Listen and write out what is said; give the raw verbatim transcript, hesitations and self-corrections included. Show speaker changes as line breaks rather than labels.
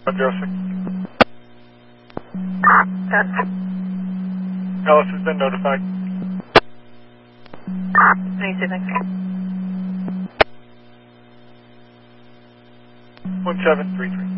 zero six.
That's
Ellis has been notified.
ninety-two, thank you.
one seven three three.